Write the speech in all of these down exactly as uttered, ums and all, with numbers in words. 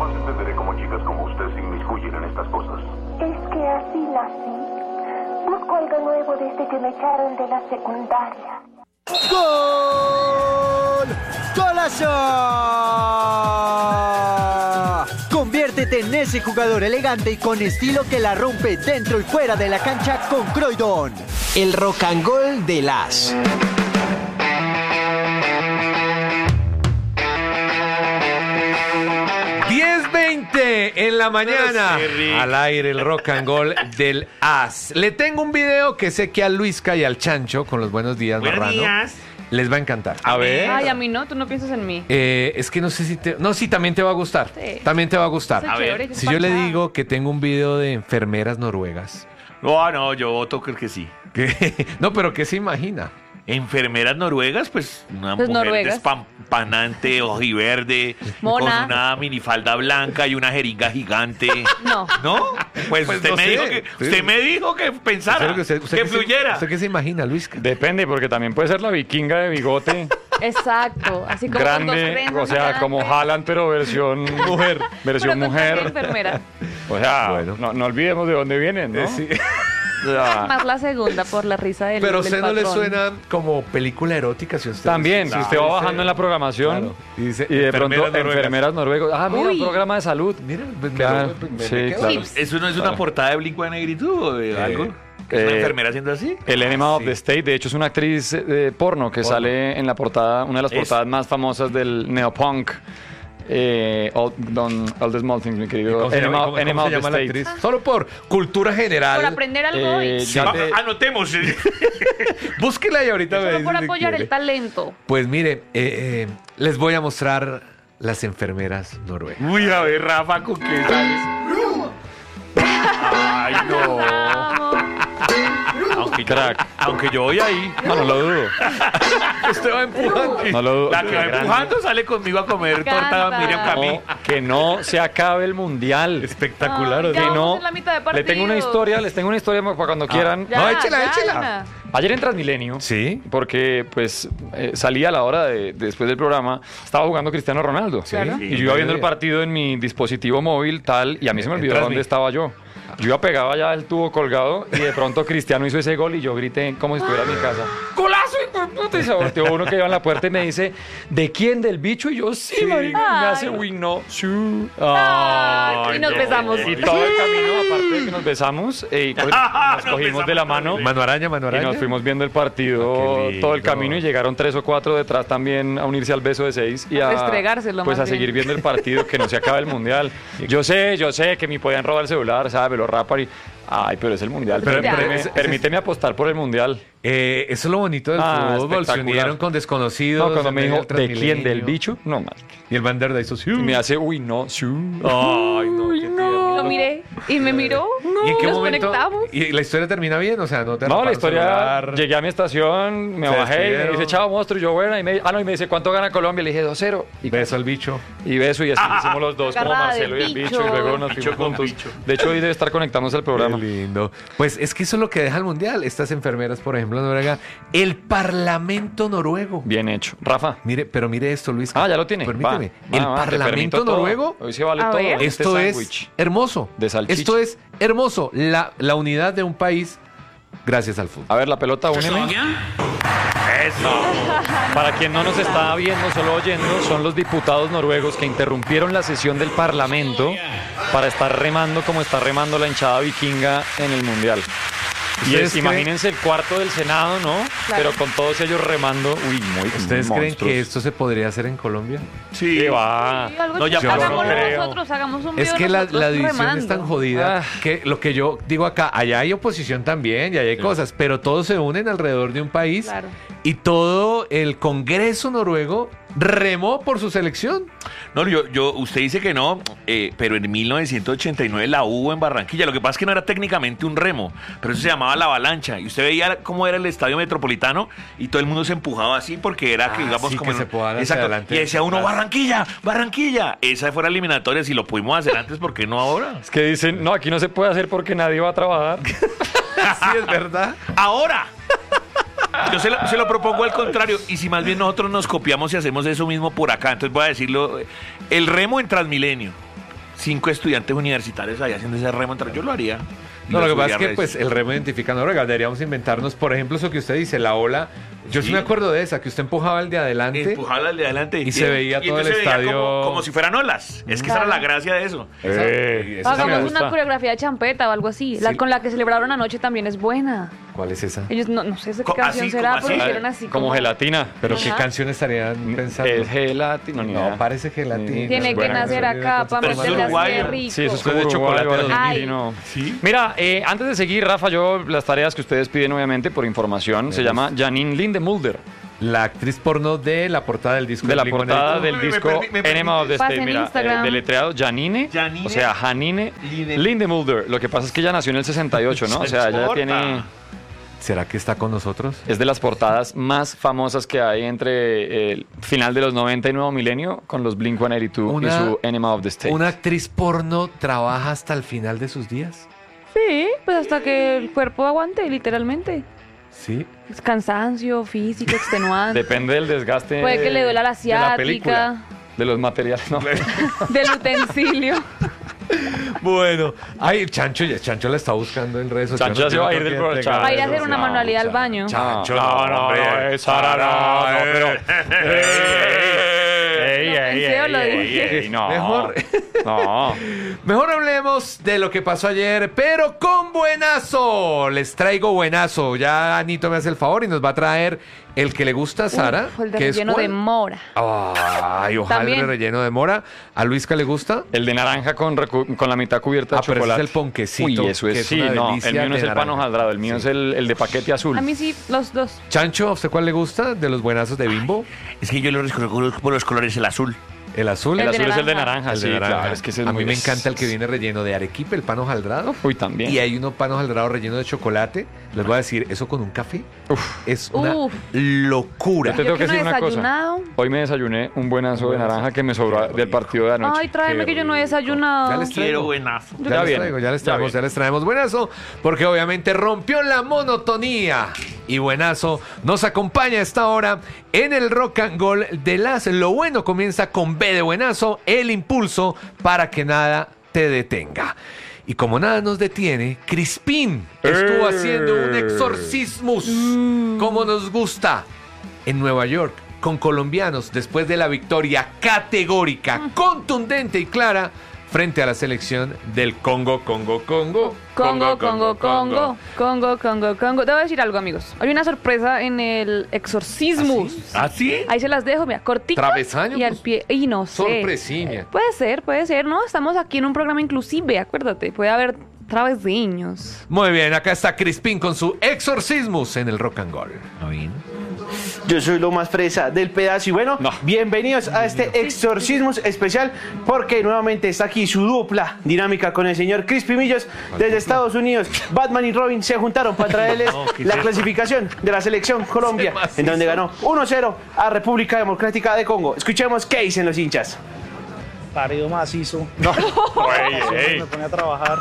Jamás entenderé cómo chicas como usted se inmiscuyen en estas cosas. Es que así nací. Busco algo nuevo desde que me echaron de la secundaria. ¡Gol! ¡Golazo! Conviértete en ese jugador elegante y con estilo que la rompe dentro y fuera de la cancha con Croydon. El rock and roll de las. diez veinte en la mañana. Al aire el rock and roll del As. Le tengo un video que sé que a Luisca y al Chancho, con los buenos días, Buenos Marrano, días. les va a encantar. A ver. Ay, a mí no, tú no piensas en mí. Eh, es que no sé si te... No, sí, también te va a gustar. Sí. También te va a gustar. Soy A ver, chévere, Si yo le despachada. digo que tengo un video de enfermeras noruegas. No, no, yo voto creo que sí. ¿Qué? No, pero ¿qué se imagina? Enfermeras noruegas, pues una Pues mujer noruegas. despampanante, ojiverde, Mona. con una minifalda blanca y una jeringa gigante. No. ¿No? Pues, Pues usted, no me sé. dijo que, Sí. usted me dijo que pensara, Usted- usted- usted que qué se- fluyera. ¿Usted qué se imagina, Luisca? Depende, porque también puede ser la vikinga de bigote, Exacto, así como con dos grande, trenzas o sea, gigantes. como Haaland, pero versión mujer, versión Pero con traje de mujer. enfermera. O sea, Bueno. no, no olvidemos de dónde vienen, ¿no? Eh, sí. O sea, Más la segunda por la risa del Pero a del usted no le patrón. suena como película erótica si usted... también, si usted va dice- bajando en la programación Claro. Y dice, y de pronto enfermeras noruegas. enfermeras noruegos. Ah, mira, Uy. un programa de salud. Mira, me- me- Claro, me- me- sí, me quedo- claro. ¿Eso no es una Claro. portada de Blink one eighty-two o de Eh, algo? ¿Es una eh, enfermera haciendo así? El Enema of sí. the State, de hecho, es una actriz eh, porno que Porno. sale en la portada, una de las Es- portadas más famosas del neopunk. Eh, all, don, all the Small Things, mi querido. ¿Cómo se llama, Enema, cómo- Enema cómo se of the llama la State. actriz? Solo por cultura general. Por aprender algo Eh, hoy. ya Va- te- Anotemos. Búsquela y ahorita me Solo dice por si apoyar quiere. el talento. Pues mire, eh, eh, les voy a mostrar las enfermeras noruegas. Uy, a ver, Rafa, ¿con qué sales? Ay, no. Vamos. Aunque yo, Crack. aunque yo voy ahí. No, no lo dudo. Usted va empujando. No lo dudo. La que va Grande. empujando sale conmigo a comer torta Canta. Miriam Camí. No, que no se acabe el mundial. Espectacular. Ay, ¿o ya no? Que vamos no. en la mitad de Le partido. tengo una historia, les tengo una historia para cuando quieran. Ya, No, échela, ya, échela. ya. Ayer en Transmilenio, Sí. porque pues eh, salí a la hora de, después del programa, estaba jugando Cristiano Ronaldo. Claro. Y yo iba viendo el partido en mi dispositivo móvil, tal, y a mí se me En olvidó Transmi. dónde estaba yo. Yo iba pegaba ya el tubo colgado y de pronto Cristiano hizo ese gol y yo grité como si estuviera en mi casa. ¡Golazo, hijo de puta! Y se volteó uno que iba en la puerta y me dice, ¿de quién? ¿Del bicho? Y yo, sí, marica. Y me hace, Ay. uy, no. Sí. Ay, y nos no. besamos. Y todo el camino, aparte de que nos besamos, eh, y pues, nos cogimos besamos de la mano. Mano araña, mano Y araña. nos fuimos viendo el partido Ah, qué lindo. todo el camino y llegaron tres o cuatro detrás también a unirse al beso de seis y A a, restregárselo pues más a seguir bien. viendo el partido, que no se acaba el mundial. Yo sé, yo sé que me podían robar el celular, ¿sabes? Me lo rapan y... Ay, pero es el mundial. Pero- pero permíteme, ese- permíteme apostar por el mundial. Eh, eso es lo bonito del Ah, fútbol. Se espectacular. unieron con desconocidos. No, cuando en me medio dijo, del ¿de quién? ¿Del Transmilenio. bicho? No, mal. Y el Van hizo sí. Y me hace, uy, no, sí. Ay, no, qué tierno. Lo miré y me miró. ¿Y en qué Nos momento? conectamos. ¿Y la historia termina bien? O sea, no te No, robaron la historia, celular. llegué a mi estación, me Se bajé y me despidieron. dice, chao, monstruo, y yo, bueno, y me, ah, no, y me dice, ¿cuánto gana Colombia? Le dije, dos cero. Y Beso al bicho. Y beso, y así hicimos los dos, como Agarrada Marcelo y del el bicho, bicho. y luego nos Bicho fuimos con juntos. bicho. De hecho, hoy debe estar conectándose al programa. Qué lindo. Pues es que eso es lo que deja el mundial. Estas enfermeras, por ejemplo, en Noruega. El Parlamento noruego. Bien hecho. Rafa. Mire, pero mire esto, Luis. Ah, ya lo tiene. Permíteme. Va, el va, va, te permito Parlamento todo. noruego. Hoy se vale A todo. ver. Este Esto es sándwich hermoso. de salchicha. Esto es hermoso. La, la unidad de un país gracias al fútbol. A ver, la pelota, úneme. Para quien no nos está viendo, solo oyendo, son los diputados noruegos que interrumpieron la sesión del Parlamento para estar remando como está remando la hinchada vikinga en el Mundial. Y ¿Ustedes es, creen- imagínense el cuarto del Senado, ¿no? Claro. Pero con todos ellos remando. Uy, muy ¿Ustedes creen monstruos. que esto se podría hacer en Colombia? Sí. ¿Qué va? Sí, algo No, ya chido. pasó, Hagámoslo creo. nosotros, hagamos un Es video que la, nosotros la división es remando. tan jodida Ah. que lo que yo digo acá, allá hay oposición también y allá hay cosas, pero todos se unen alrededor de un país Claro. y todo el Congreso noruego remó por su selección. No, yo, yo, usted dice que no, eh, pero en mil novecientos ochenta y nueve la hubo en Barranquilla. Lo que pasa es que no era técnicamente un remo, pero eso se llamaba la avalancha. Y usted veía cómo era el estadio metropolitano y todo el mundo se empujaba así porque era que, Ah, digamos, sí, como. que se puedan hacia Exacto. adelante. Y decía uno, Barranquilla, Barranquilla. Esa fue la eliminatoria. Si lo pudimos hacer antes, ¿por qué no ahora? Es que dicen, no, aquí no se puede hacer porque nadie va a trabajar. Sí, es verdad. ¡Ahora! Yo se lo, se lo propongo al contrario, y si más bien nosotros nos copiamos y hacemos eso mismo por acá, entonces voy a decirlo, el remo en Transmilenio, cinco estudiantes universitarios ahí haciendo ese remo, yo lo haría. No, lo que pasa es que redes. pues el remo identificando oregas, deberíamos inventarnos, por ejemplo, eso que usted dice, la ola. Yo sí, Sí. me acuerdo de esa, que usted empujaba el de adelante. Empujaba al de adelante. Y se veía todo entonces el se veía estadio. Como, como si fueran olas. Es que esa era la gracia de eso. Esa- Eh, esa sí me Hagamos gusta. una coreografía de champeta o algo así. La Sí. con la que celebraron anoche también es buena. ¿Cuál es esa? Ellos no, no sé qué Co- canción así, será, como pero así. hicieron así como gelatina. ¿Pero qué Ajá. canción estarían pensando? Es gelatina, no, ni No, idea. parece gelatina. Tiene que Bueno, nacer eso- acá para Pero eso es meterle así de uruguayo. rico. Sí, eso es Eso es como de chocolate chocolate Ay. ¿Sí? Mira, eh, antes de seguir, Rafa, yo las tareas que ustedes piden, obviamente, por información, se llama Janine Lindemulder, La actriz porno de la portada del disco. de la Blink one portada eighty-two. del Me disco permi- me Enema of the Pasa State. en Mira, Instagram. eh, deletreado Janine, Janine o sea, Janine Linde- Lindemulder. Lo que pasa es que ella nació en el sesenta y ocho, ¿no? O sea, ella importa. tiene... ¿Será que está con nosotros? Es de las portadas más famosas que hay entre el final de los noventa y nuevo milenio con los Blink ciento ochenta y dos Una- y su Enema of the State. ¿Una actriz porno trabaja hasta el final de sus días? Sí, pues hasta que el cuerpo aguante, literalmente. Sí. Es cansancio físico, extenuante. Depende del desgaste Puede que le duela la de la película, ciática, de los materiales. No. del utensilio. Bueno, ay, Chancho, ya Chancho la está buscando en redes sociales. Chancho ya se va a ir del Yo pro- creo que Chancho. Va a ir a hacer tenga- una no, manualidad al Chan- baño. Chancho, no, no, hombre. no, es Sara, no, no, pero... Ey, ey, No, ey, en serio lo ey, dije. ey, no. Mejor. No. Mejor hablemos de lo que pasó ayer, pero con buenazo. Les traigo buenazo. Ya Anito me hace el favor y nos va a traer el que le gusta a Sara. Uf, el de que es relleno de ¿cuál? mora. Ay, ojalá el de También. relleno de mora. ¿A Luisca le gusta? El de naranja con, recu- con la mitad cubierta de Ah, pero ese chocolate. es el ponquecito, Uy, eso que es, es sí, una no. delicia El mío no de es el pan naranja. hojaldrado, el mío Sí. es el, el de paquete azul. A mí sí, los dos. Chancho, ¿a usted cuál le gusta de los buenazos de Bimbo? Es que yo lo reconozco por los colores, el azul. ¿El azul? El El de azul es el de naranja. naranja, El sí, de naranja. claro, es que ese es a muy- mí me encanta el que viene relleno de arequipe, el pan hojaldrado. Uy, también. Y hay uno pan hojaldrado relleno de chocolate. Les voy a decir, eso con un café es una Uf. locura. Yo te tengo Yo que que no decir he una cosa. desayunado. Hoy me desayuné un buenazo de naranja que me sobró del partido de anoche. Ay, tráeme Qué que yo no he rico. desayunado. Ya les traigo. Quiero buenazo. Ya Ya les viene, traigo, ya les ya traemos, ya, viene. les traemos buenazo, porque obviamente rompió la monotonía. Y buenazo nos acompaña a esta hora en el Rock and Roll de las. Lo bueno comienza con B de buenazo, el impulso para que nada te detenga. Y como nada nos detiene, Crispín estuvo ¡Eh! haciendo un exorcismus, como nos gusta, en Nueva York, con colombianos, después de la victoria categórica, contundente y clara frente a la selección del Congo, Congo, Congo. Congo, Congo, Congo, Congo, Congo, Congo. Debo decir algo, amigos. Hay una sorpresa en el exorcismus. ¿Ah, ¿Así? Ahí se las dejo, mira, cortito. Travesaño, Y al pues. pie. Y no sé. Sorpresiña. Puede ser, puede ser, ¿no? Estamos aquí en un programa inclusive, acuérdate. Puede haber travesiños. Muy bien, acá está Crispín con su exorcismus en el Rock and Roll. Yo soy lo más fresa del pedazo y bueno, No. bienvenidos a este exorcismos especial porque nuevamente está aquí su dupla dinámica con el señor Crispy Millos desde Estados Unidos. Batman y Robin se juntaron para traerles la clasificación de la selección Colombia en donde ganó uno cero a República Democrática de Congo. Escuchemos qué dicen los hinchas. Parido macizo. Ey, Me pone a trabajar.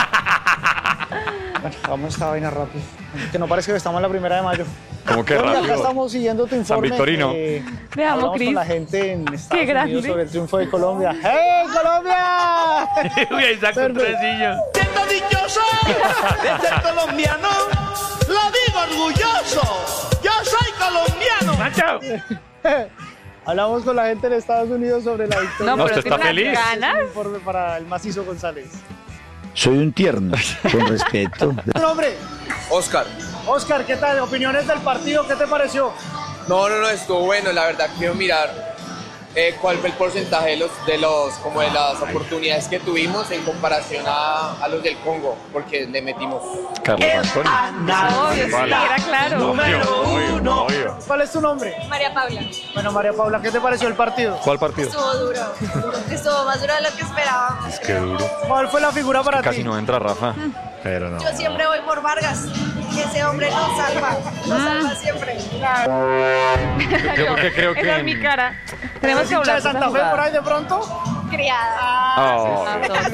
Bueno, vamos a esta vaina rápido. Que no parezca que estamos en la primera de mayo. Como que Bueno, y acá rápido. estamos siguiendo tu informe. Victorino. eh, Veamos, hablamos Cris. con la gente en Estados Qué Unidos grande. sobre el triunfo de Colombia. ¡Hey, Colombia! Uy, ahí saca un Perfecto. tresillo. Siento dichoso de ser colombiano, lo digo orgulloso, yo soy colombiano. Nacho. Hablamos con la gente en Estados Unidos sobre la victoria. No, No, pero usted está tiene unas feliz. ganas. Un informe para el macizo González. Soy un tierno, con respeto. ¿Tu nombre? Oscar. Oscar, ¿qué tal? ¿Opiniones del partido? ¿Qué te pareció? No, no, no, estuvo bueno, la verdad quiero mirar eh, cuál fue el porcentaje de los, de los, como de las oportunidades que tuvimos en comparación a, a los del Congo, porque le metimos. Carlos Antonio. Obvio, sí, era claro. Obvio, obvio, obvio. ¿Cuál es tu nombre? María Paula. Bueno, María Paula, ¿qué te pareció el partido? ¿Cuál partido? Estuvo duro. Estuvo más duro de lo que esperábamos. Qué duro. ¿Cuál fue la figura para Casi ti? no entra Rafa. Pero no. Yo siempre voy por Vargas. Ese hombre nos salva. Nos salva siempre. Yo creo que creo Esa es que mi cara. Tenemos ¿Eres que hincha hablar de Santa Fe por ahí de pronto? criada. Oh.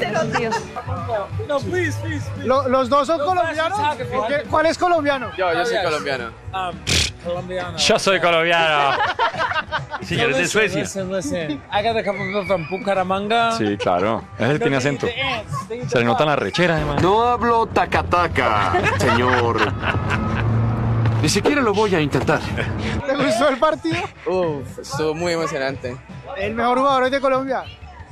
No, please, please, please. Lo- ¿Los dos son colombianos? ¿O qué? ¿Cuál es colombiano? Yo, yo soy colombiano. Colombiano. Yo soy colombiano. Señor, es de Suecia. Listen, listen. I got a couple people from Bucaramanga. Sí, claro. Es el que tiene acento. Se le nota la rechera, además. No hablo tacataca, señor. Ni siquiera lo voy a intentar. ¿Te gustó el partido? Uf, estuvo muy emocionante. El mejor jugador es de Colombia.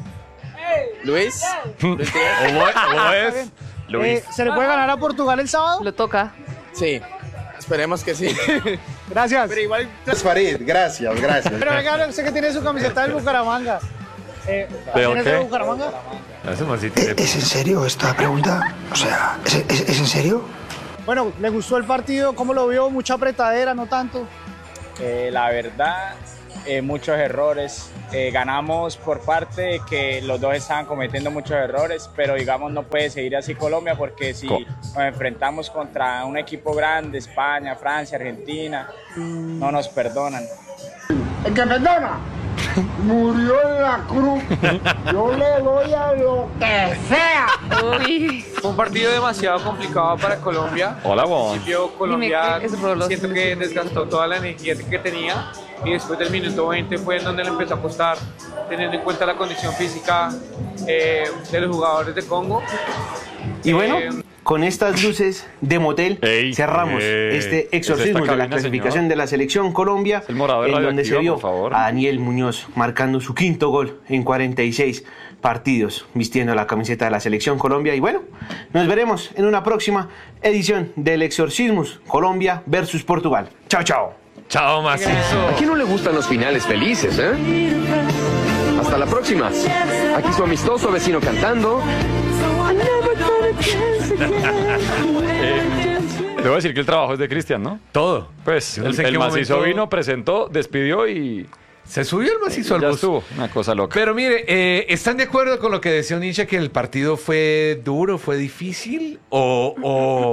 Luis. Luis Está bien. Eh, ¿Se le puede ganar a Portugal el sábado? Lo toca. Sí, esperemos que sí. Gracias. Pero igual. Farid, gracias, gracias. Pero venga, sé que tiene su camiseta del Bucaramanga. Eh, ¿Pero ¿Tienes qué? de Bucaramanga? ¿Es en serio esta pregunta? O sea, ¿es, es, es en serio? Bueno, ¿le gustó el partido? ¿Cómo lo vio? ¿Mucha apretadera? ¿No tanto? Eh, la verdad, eh, muchos errores. Eh, ganamos por parte de que los dos estaban cometiendo muchos errores, pero digamos no puede seguir así Colombia porque si Co- nos enfrentamos contra un equipo grande, España, Francia, Argentina, no nos perdonan. El que perdona murió en la cruz. Yo le doy a lo que sea. Uy. Fue un partido demasiado complicado para Colombia. Hola, Bon. Al principio Colombia Dime, ¿qué es Rolos? siento que desgastó toda la energía que tenía y después del minuto veinte fue en donde le empezó a costar, teniendo en cuenta la condición física eh, de los jugadores de Congo. Y bueno, Eh, con estas luces de motel Ey, cerramos ey, este es esta exorcismo de la cabina, clasificación señor. de la selección Colombia, el morado en donde se radioactivo, vio por favor. a Daniel Muñoz marcando su quinto gol en cuarenta y seis partidos, vistiendo la camiseta de la selección Colombia. Y bueno, nos veremos en una próxima edición del Exorcismus Colombia versus Portugal. Chao, chao. Chao, macizo. ¿A quién no le gustan los finales felices, eh? Hasta la próxima. Aquí su amistoso vecino cantando. Eh, debo decir que el trabajo es de Cristian, ¿no? Todo. Pues Yo no el, sé en el qué macizo momento- vino, presentó, despidió y Se subió el macizo al ya bus. estuvo. Una cosa loca. Pero mire, eh, ¿están de acuerdo con lo que decía un hincha que el partido fue duro, fue difícil? ¿O, o,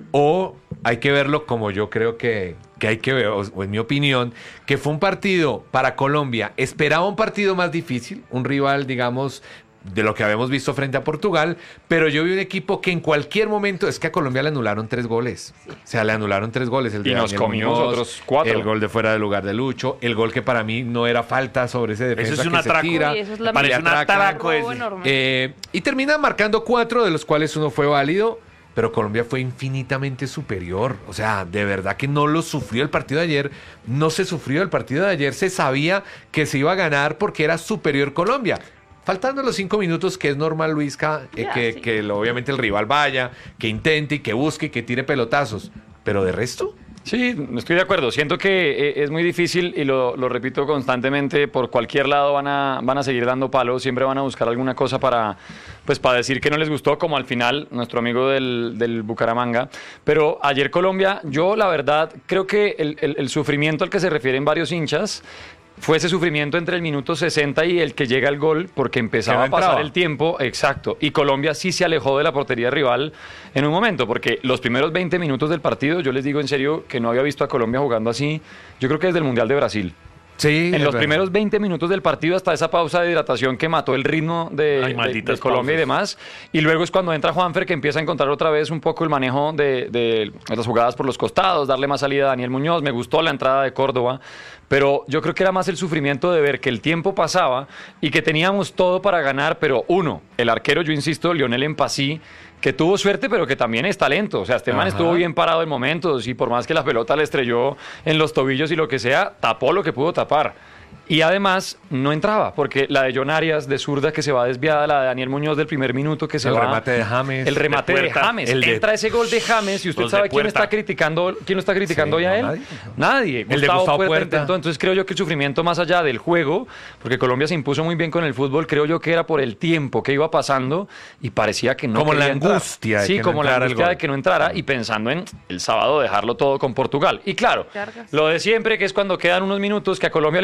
o hay que verlo como yo creo que, que hay que ver, o, o en mi opinión, que fue un partido para Colombia? Esperaba un partido más difícil, un rival, digamos, de lo que habíamos visto frente a Portugal, pero yo vi un equipo que en cualquier momento, es que a Colombia le anularon tres goles. O sea, le anularon tres goles. El de Y nos Daniel comimos Muñoz, otros cuatro. El gol de fuera de lugar de Lucho, el gol que para mí no era falta sobre ese defensa Eso es un que atraco. se tira. Uy, eso es la Parece le un atracan. atraco ese. Robo enorme. Eh, y termina marcando cuatro, de los cuales uno fue válido, pero Colombia fue infinitamente superior. O sea, de verdad que no lo sufrió el partido de ayer, no se sufrió el partido de ayer, se sabía que se iba a ganar porque era superior Colombia. Faltando los cinco minutos, que es normal, Luisca, eh, Ya, que, sí. que lo- obviamente el rival vaya, que intente y que busque y que tire pelotazos. Pero de resto, Sí, estoy de acuerdo. Siento que eh, es muy difícil y lo, lo repito constantemente. Por cualquier lado van a, van a seguir dando palos. Siempre van a buscar alguna cosa para, pues, para decir que no les gustó, como al final nuestro amigo del, del Bucaramanga. Pero ayer Colombia, yo la verdad creo que el, el, el sufrimiento al que se refieren varios hinchas fue ese sufrimiento entre el minuto sesenta y el que llega el gol, porque empezaba Que no a pasar entraba. el tiempo, exacto, y Colombia sí se alejó de la portería rival en un momento, porque los primeros veinte minutos del partido, yo les digo en serio que no había visto a Colombia jugando así, yo creo que desde el Mundial de Brasil. sí. En es los verdad. primeros veinte minutos del partido, hasta esa pausa de hidratación que mató el ritmo de, Ay, de- malditas de Colombia y pausas. demás. Y luego es cuando entra Juanfer, que empieza a encontrar otra vez un poco el manejo de, de las jugadas por los costados, darle más salida a Daniel Muñoz. Me gustó la entrada de Córdoba, pero yo creo que era más el sufrimiento de ver que el tiempo pasaba y que teníamos todo para ganar, pero uno, el arquero, yo insisto, Lionel Empasí, que tuvo suerte, pero que también es talento. O sea, este man Ajá. estuvo bien parado en momentos y por más que la pelota le estrelló en los tobillos y lo que sea, tapó lo que pudo tapar. Y además no entraba, porque la de John Arias de zurda que se va desviada, la de Daniel Muñoz del primer minuto que se El va. remate de James. El remate De de, puerta. James. El de- Entra ese gol de James y usted Los de sabe quién puerta. está criticando, quién lo está criticando Sí, hoy a no, él. nadie. Nadie. El de Gustavo Puerta. intentó. Entonces creo yo que el sufrimiento más allá del juego, porque Colombia se impuso muy bien con el fútbol, creo yo que era por el tiempo que iba pasando y parecía que no Como la quería entrar. angustia de Sí, que no como la entrara el angustia gol. de que no entrara y pensando en el sábado dejarlo todo con Portugal. Y claro, Cargas. lo de siempre, que es cuando quedan unos minutos que a Colombia le empieza a costar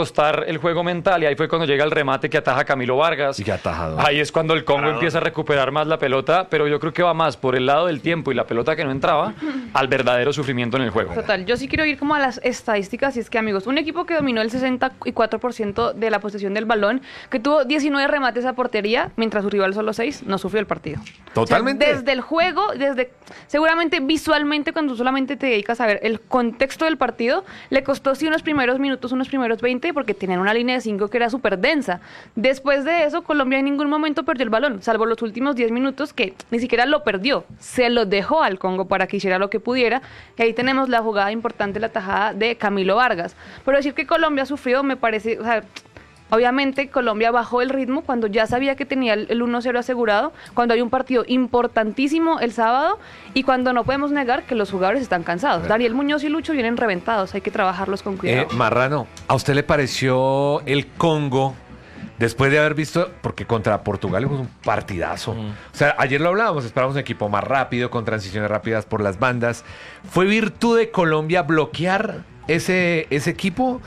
costar el juego mental y ahí fue cuando llega el remate que ataja Camilo Vargas. Y que atajado. Ahí es cuando el Congo Parador. empieza a recuperar más la pelota, pero yo creo que va más por el lado del tiempo y la pelota que no entraba al verdadero sufrimiento en el juego. Total, yo sí quiero ir como a las estadísticas y es que, amigos, un equipo que dominó el sesenta y cuatro por ciento de la posesión del balón, que tuvo diecinueve remates a portería, mientras su rival solo seis, no sufrió el partido. Totalmente. O sea, desde el juego, desde seguramente visualmente, cuando tú solamente te dedicas a ver el contexto del partido, le costó sí unos primeros minutos, unos primeros veinte, porque tenían una línea de cinco que era súper densa. Después de eso, Colombia en ningún momento perdió el balón, salvo los últimos diez minutos que ni siquiera lo perdió, se lo dejó al Congo para que hiciera lo que pudiera, y ahí tenemos la jugada importante, la tajada de Camilo Vargas. Pero decir que Colombia sufrió, me parece, o sea, obviamente Colombia bajó el ritmo cuando ya sabía que tenía el uno cero asegurado, cuando hay un partido importantísimo el sábado y cuando no podemos negar que los jugadores están cansados. Daniel Muñoz y Lucho vienen reventados, hay que trabajarlos con cuidado. Eh, Marrano, ¿a usted le pareció el Congo, después de haber visto, porque contra Portugal es un partidazo? Mm. O sea, ayer lo hablábamos, esperábamos un equipo más rápido, con transiciones rápidas por las bandas. ¿Fue virtud de Colombia bloquear ese, ese equipo?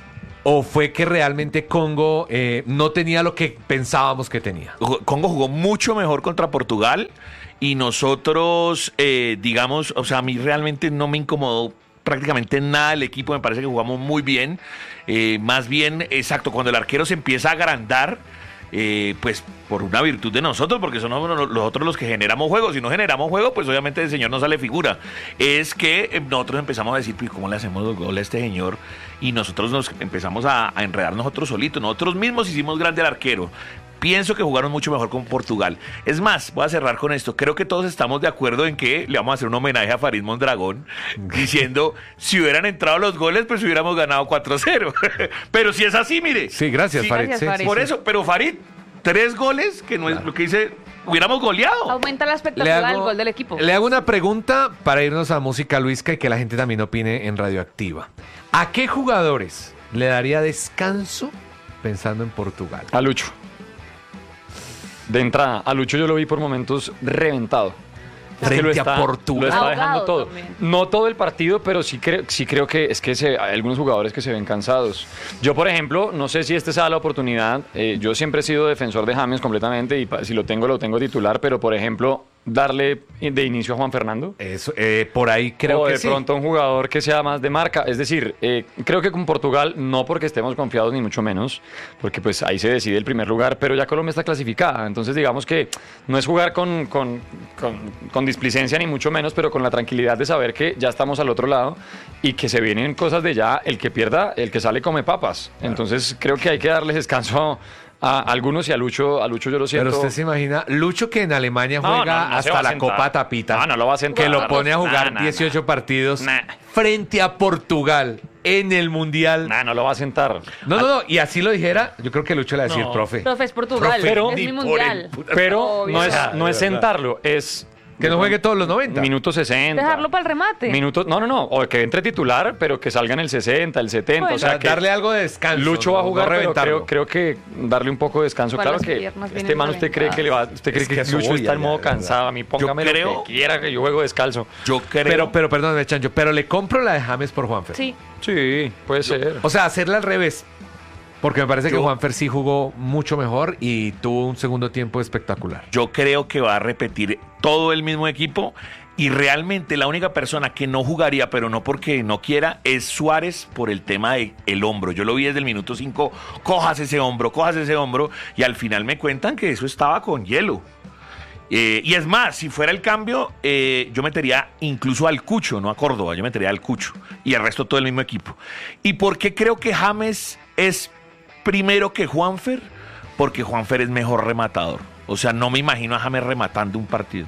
¿O fue que realmente Congo eh, no tenía lo que pensábamos que tenía? Congo jugó mucho mejor contra Portugal y nosotros, eh, digamos, o sea, a mí realmente no me incomodó prácticamente nada el equipo, me parece que jugamos muy bien. Eh, más bien, exacto, cuando el arquero se empieza a agrandar, eh, pues por una virtud de nosotros, porque somos nosotros los que generamos juegos. Si no generamos juego, pues obviamente el señor no sale figura. Es que nosotros empezamos a decir, pues, ¿cómo le hacemos los goles a este señor? Y nosotros nos empezamos a, a enredar nosotros solitos. Nosotros mismos hicimos grande al arquero. Pienso que jugaron mucho mejor con Portugal. Es más, voy a cerrar con esto. Creo que todos estamos de acuerdo en que le vamos a hacer un homenaje a Farid Mondragón, diciendo, si hubieran entrado los goles, pues hubiéramos ganado cuatro cero. Pero si es así, mire. Sí, gracias, sí, Farid. Gracias, Sí, Farid. Por sí. eso, pero Farid, tres goles, que no es lo que dice, hubiéramos goleado. Aumenta la expectativa del gol del equipo. Le hago una pregunta para irnos a música, Luisca, y que la gente también opine en Radioactiva. ¿A qué jugadores le daría descanso pensando en Portugal? A Lucho. De entrada, a Lucho yo lo vi por momentos reventado. Es que lo Frente está, a Portugal. lo está Ahogado dejando todo. también. No todo el partido, pero sí creo, sí creo que es que se- hay algunos jugadores que se ven cansados. Yo, por ejemplo, no sé si esta sea la oportunidad. eh, yo siempre he sido defensor de James completamente y pa- si lo tengo, lo tengo titular, pero por ejemplo, darle de inicio a Juan Fernando. Eso, eh, por ahí creo o que de sí. pronto un jugador que sea más de marca. Es decir, eh, creo que con Portugal, no porque estemos confiados ni mucho menos, porque pues ahí se decide el primer lugar, pero ya Colombia está clasificada. Entonces digamos que no es jugar con, con, con, con displicencia ni mucho menos, pero con la tranquilidad de saber que ya estamos al otro lado y que se vienen cosas de ya, el que pierda, el que sale come papas. Entonces creo que hay que darles descanso a algunos y a Lucho, a Lucho yo lo siento. Pero usted se imagina, Lucho que en Alemania No, juega no, no se va hasta a la sentar. Copa Tapita. No, no lo va a sentar. Que lo pone a jugar Nah, nah, dieciocho partidos Nah. frente a Portugal en el Mundial. Nah, no lo va a sentar. No, no, no. Y así lo dijera, yo creo que Lucho le va a decir, No. profe. Profe, es Portugal, Profe, pero- es ni mi por mundial. el puta- Pero Obvio. no es, Ah, no es de verdad. sentarlo, es... Que no juegue todos los noventa. Minuto sesenta. Dejarlo para el remate. Minutos, no, no, no, o que entre titular, pero que salga en el sesenta, el setenta, Bueno. o sea, que darle algo de descanso. Lucho va a no- jugar, no pero reventarlo. creo, creo que darle un poco de descanso. Igual Claro las que piernas este vienen man usted cree que le va, usted cree Es que que, eso Lucho voy está en allá, modo de verdad. cansado, a mí póngame creo- lo que quiera que yo juego descalzo. Yo creo... Pero, pero, perdóname, Chancho, pero le compro la de James por Juanfer. Sí. Sí, puede ser. O sea, hacerla al revés. Porque me parece que Yo- Juanfer sí jugó mucho mejor y tuvo un segundo tiempo espectacular. Yo creo que va a repetir todo el mismo equipo y realmente la única persona que no jugaría, pero no porque no quiera, es Suárez por el tema del el hombro. Yo lo vi desde el minuto cinco, cojas ese hombro, cojas ese hombro, y al final me cuentan que eso estaba con hielo. Eh, y es más, si fuera el cambio, eh, yo metería incluso al Cucho, no a Córdoba, yo metería al Cucho y el resto todo el mismo equipo. ¿Y por qué creo que James es primero que Juanfer? Porque Juanfer es mejor rematador. O sea, no me imagino a James rematando un partido.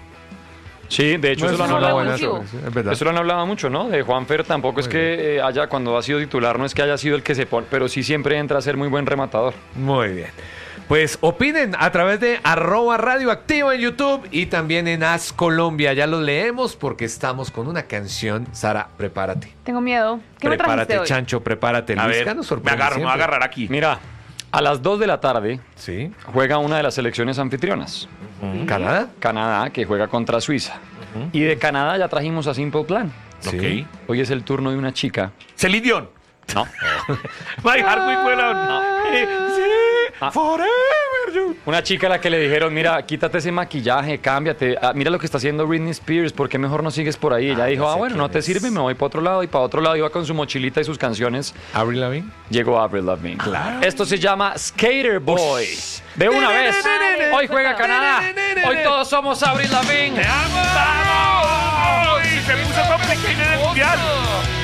Sí, de hecho, No, eso, es lo han una hablado buena mucho. solución, es verdad. Eso lo han hablado mucho, ¿no? De Juanfer tampoco es que eh, haya, cuando ha sido titular, no es que haya sido el que se pone, pero sí siempre entra a ser muy buen rematador. Muy bien. Pues opinen a través de arroba radioactiva en YouTube y también en As Colombia. Ya los leemos porque estamos con una canción. Sara, prepárate. Tengo miedo. ¿Qué me trajiste Prepárate, hoy? Chancho, prepárate. A Luisca ver, nos me sorprende agarro, me voy a siempre. agarrar aquí. Mira, a las dos de la tarde Sí. juega una de las selecciones anfitrionas. ¿Canadá? Canadá, que juega contra Suiza. Y de Canadá ya trajimos a Simple Plan. Sí. Ok. Hoy es el turno de una chica Celine Dion. No. My Hardwick fue la... No. Sí, Ah. forever you. Una chica a la que le dijeron, mira, quítate ese maquillaje, cámbiate, ah, mira lo que está haciendo Britney Spears, ¿por qué mejor no sigues por ahí? Ella Ah, dijo, ya ah, sé bueno, no quién te es. sirve, me voy para otro lado, y para otro lado iba con su mochilita y sus canciones. ¿Avril Lavigne? Llegó Avril Lavigne. Claro. Esto se llama Skater Boy. De una vez, hoy juega Canadá, hoy todos somos Avril Lavigne. ¡Vamos! Y se puso top de en el mundial.